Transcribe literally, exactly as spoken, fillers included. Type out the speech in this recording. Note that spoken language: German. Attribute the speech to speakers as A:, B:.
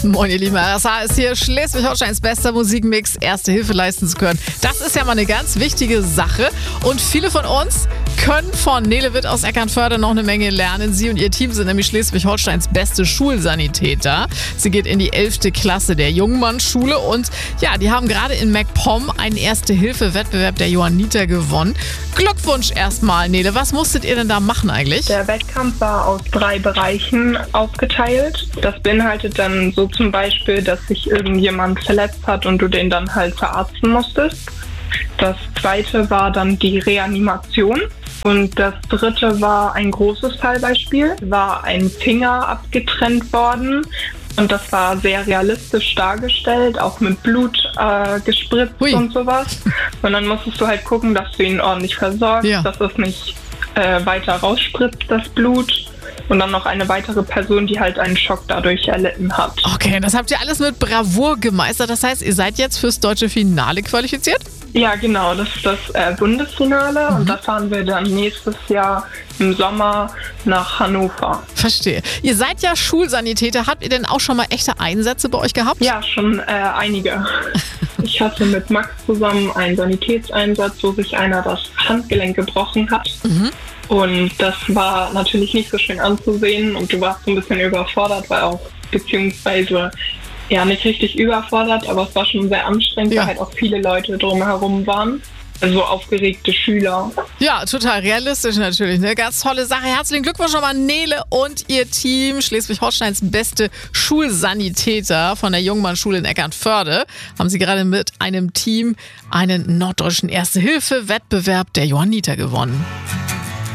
A: Moin ihr Lieben, R S H ist hier, Schleswig-Holsteins bester Musikmix, Erste Hilfe leisten zu können. Das ist ja mal eine ganz wichtige Sache und viele von uns können von Nele Witt aus Eckernförde noch eine Menge lernen. Sie und ihr Team sind nämlich Schleswig-Holsteins beste Schulsanitäter. Sie geht in die elfte Klasse der Jungmannschule und ja, die haben gerade in MacPom einen Erste-Hilfe-Wettbewerb der Johanniter gewonnen. Glückwunsch erstmal, Nele. Was musstet ihr denn da machen eigentlich?
B: Der Wettkampf war aus drei Bereichen aufgeteilt. Das beinhaltet dann so zum Beispiel, dass sich irgendjemand verletzt hat und du den dann halt verarzten musstest. Das zweite war dann die Reanimation. Und das dritte war ein großes Fallbeispiel. War ein Finger abgetrennt worden. Und das war sehr realistisch dargestellt, auch mit Blut äh, gespritzt Hui. und sowas. Und dann musstest du halt gucken, dass du ihn ordentlich versorgst, ja. dass es nicht äh, weiter rausspritzt, das Blut. Und dann noch eine weitere Person, die halt einen Schock dadurch erlitten hat.
A: Okay, das habt ihr alles mit Bravour gemeistert. Das heißt, ihr seid jetzt fürs deutsche Finale qualifiziert?
B: Ja, genau. Das ist das äh, Bundesfinale. Mhm. Und da fahren wir dann nächstes Jahr im Sommer nach Hannover.
A: Verstehe. Ihr seid ja Schulsanitäter. Habt ihr denn auch schon mal echte Einsätze bei euch gehabt?
B: Ja, schon äh, einige. Ich hatte mit Max zusammen einen Sanitätseinsatz, wo sich einer das Handgelenk gebrochen hat. Mhm. Und das war natürlich nicht so schön anzusehen und du warst so ein bisschen überfordert, weil auch, beziehungsweise ja nicht richtig überfordert, aber es war schon sehr anstrengend, ja. weil halt auch viele Leute drumherum waren. Also aufgeregte Schüler.
A: Ja, total realistisch natürlich. Eine ganz tolle Sache. Herzlichen Glückwunsch nochmal Nele und ihr Team. Schleswig-Holsteins beste Schulsanitäter von der Jungmannschule in Eckernförde haben sie gerade mit einem Team einen norddeutschen Erste-Hilfe-Wettbewerb der Johanniter gewonnen.